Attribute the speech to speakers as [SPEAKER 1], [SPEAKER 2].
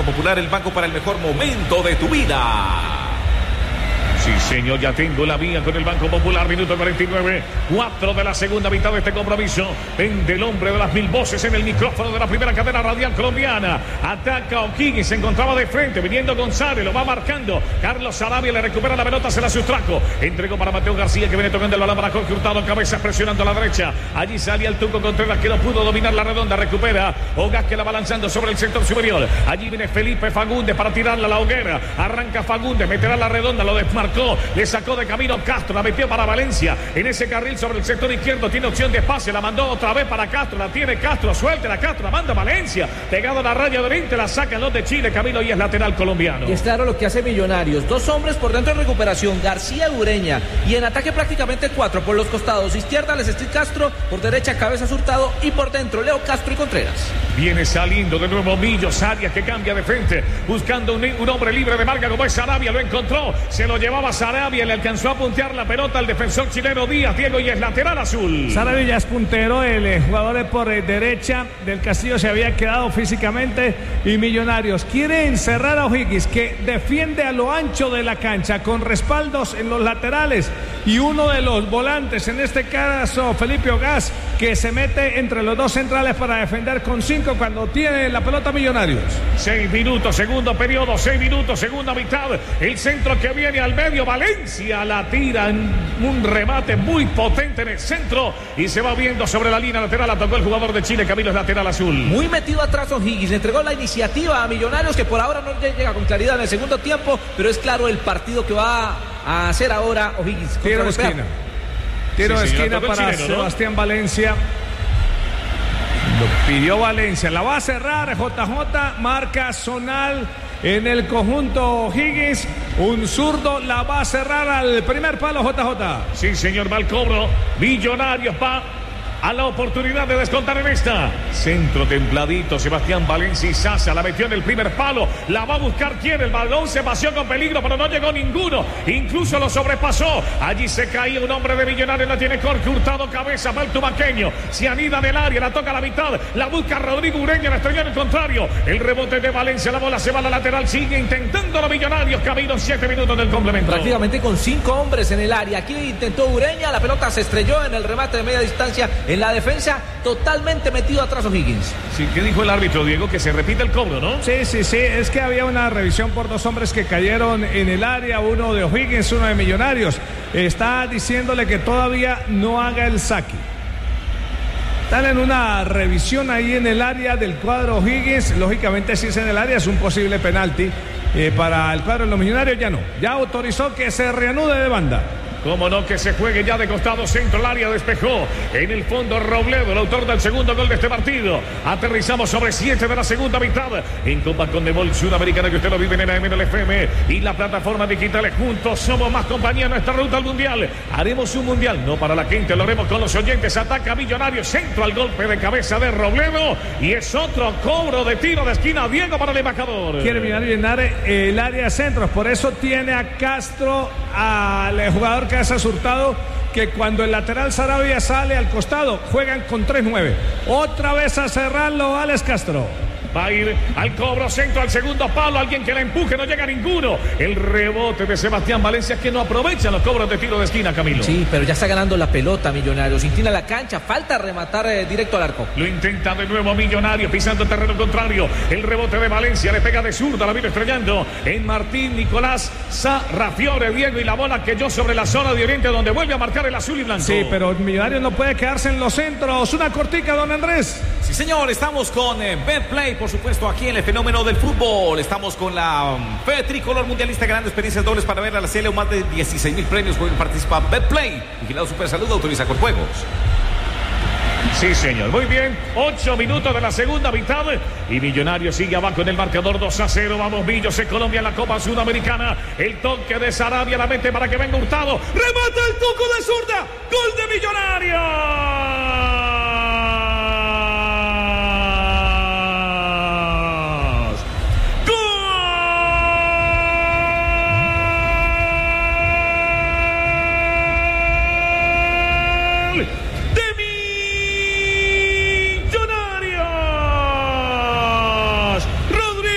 [SPEAKER 1] Popular, el banco para el mejor momento de tu vida.
[SPEAKER 2] Sí, señor, ya tengo la vía con el Banco Popular, minuto 49, 4 de la segunda mitad de este compromiso. Vende el hombre de las 1000 voces en el micrófono de la primera cadena radial colombiana. Ataca O'Higgins, se encontraba de frente, viniendo González, lo va marcando. Carlos Sarabia le recupera la pelota, se la sustrajo. Entregó para Mateo García, que viene tocando el balón para Jorge Hurtado, cabeza presionando a la derecha. Allí salía el Tuco Contreras, que no pudo dominar la redonda, recupera Ogas, que la va lanzando sobre el sector superior. Allí viene Felipe Fagundes para tirarla a la hoguera. Arranca Fagundes, meterá la redonda, lo desmarcó. Le sacó de camino Castro, la metió para Valencia en ese carril sobre el sector izquierdo, tiene opción de pase, la mandó otra vez para Castro, la tiene Castro, suelta la Castro, la manda Valencia, pegado a la raya de 20, la sacan los de Chile, Camilo, y es lateral colombiano.
[SPEAKER 3] Y es claro lo que hace Millonarios, 2 hombres por dentro en recuperación, García y Ureña, y en ataque prácticamente 4 por los costados, izquierda Lesestil Castro, por derecha Cabezas Hurtado y por dentro Leo Castro y Contreras.
[SPEAKER 2] Viene saliendo de nuevo Millos, Arias, que cambia de frente, buscando un hombre libre de marca como es Sarabia, lo encontró, se lo llevaba Sarabia, le alcanzó a puntear la pelota al defensor chileno Díaz, Diego, y es lateral azul.
[SPEAKER 4] Sarabia ya es puntero, el jugador por derecha del Castillo se había quedado físicamente, y Millonarios quiere encerrar a O'Higgins, que defiende a lo ancho de la cancha con respaldos en los laterales, y uno de los volantes, en este caso Felipe Ogas, que se mete entre los dos centrales para defender con 5 cuando tiene la pelota Millonarios.
[SPEAKER 2] 6 minutos, segundo periodo, 6 minutos, segunda mitad. El centro que viene al medio, Valencia la tira en un remate muy potente en el centro y se va viendo sobre la línea lateral. La tocó el jugador de Chile, Camilo, es lateral azul.
[SPEAKER 3] Muy metido atrás O'Higgins, le entregó la iniciativa a Millonarios, que por ahora no llega con claridad en el segundo tiempo, pero es claro el partido que va a hacer ahora O'Higgins.
[SPEAKER 4] Tiro de esquina. Tiro de esquina para chileno, Sebastián, ¿no? Valencia. Lo pidió Valencia. La va a cerrar JJ. Marca zonal en el conjunto O'Higgins. Un zurdo la va a cerrar al primer palo JJ.
[SPEAKER 2] Sí, señor, va al cobro. Millonarios va a la oportunidad de descontar en esta. Centro templadito, Sebastián Valencia y Sasa la metió en el primer palo. La va a buscar quien, el balón se paseó con peligro, pero no llegó ninguno. Incluso lo sobrepasó. Allí se caía un hombre de Millonarios, la tiene Jorge Hurtado, cabeza, va el tubaqueño. Se anida del área, la toca a la mitad. La busca Rodrigo Ureña, la estrelló en el contrario. El rebote de Valencia, la bola se va a la lateral, sigue intentando los Millonarios. Camino 7 minutos del complemento.
[SPEAKER 3] Prácticamente con 5 hombres en el área. Aquí intentó Ureña, la pelota se estrelló en el remate de media distancia. En la defensa, totalmente metido atrás O'Higgins.
[SPEAKER 2] Sí, ¿qué dijo el árbitro, Diego? Que se repite el cobro, ¿no?
[SPEAKER 4] Sí, es que había una revisión por 2 hombres que cayeron en el área, uno de O'Higgins, uno de Millonarios. Está diciéndole que todavía no haga el saque. Están en una revisión ahí en el área del cuadro O'Higgins. Lógicamente, si es en el área, es un posible penalti para el cuadro de los Millonarios. Ya no, ya autorizó que se reanude de banda.
[SPEAKER 2] Cómo no, que se juegue ya de costado, centro, el área despejó. En el fondo Robledo, el autor del segundo gol de este partido. Aterrizamos sobre 7 de la segunda mitad. En Copa Conmebol Sudamericana, que usted lo vive en AM, en el FM y la plataforma digitales. Juntos somos más compañía en nuestra ruta al mundial. Haremos un mundial, no para la gente, lo haremos con los oyentes. Ataca Millonarios, centro al golpe de cabeza de Robledo. Y es otro cobro de tiro de esquina, Diego, para el embajador.
[SPEAKER 4] Quiere Millonarios llenar el área de centros, por eso tiene a Castro, al jugador Cabezas Hurtado, que cuando el lateral Sarabia sale al costado, juegan con 3-9. Otra vez a cerrarlo Alex Castro.
[SPEAKER 2] Va a ir al cobro, centro al segundo palo, alguien que la empuje, no llega ninguno. El rebote de Sebastián Valencia, que no aprovecha los cobros de tiro de esquina, Camilo.
[SPEAKER 3] Sí, pero ya está ganando la pelota Millonarios, inclina la cancha, falta rematar directo al arco.
[SPEAKER 2] Lo intenta de nuevo Millonarios, pisando el terreno contrario. El rebote de Valencia, le pega de zurda, la vino estrellando en Martín Nicolás Sarrafiore, Diego, y la bola cayó sobre la zona de Oriente, donde vuelve a marcar el azul y blanco.
[SPEAKER 4] Sí, pero Millonarios no puede quedarse en los centros. Una cortica, don Andrés.
[SPEAKER 1] Sí, señor, estamos con Betplay, por supuesto, aquí en el fenómeno del fútbol. Estamos con la Fe Tricolor Mundialista, ganando experiencias dobles para ver a la CL, más de 16,000 premios. Participa Betplay, vigilado Super Salud, autoriza con juegos.
[SPEAKER 2] Sí, señor, muy bien. 8 minutos de la segunda mitad y Millonarios sigue abajo en el marcador 2-0. Vamos, Millos en Colombia en la Copa Sudamericana. El toque de Sarabia, la mete para que venga Hurtado. Remata el toco de zurda. Gol de Millonarios.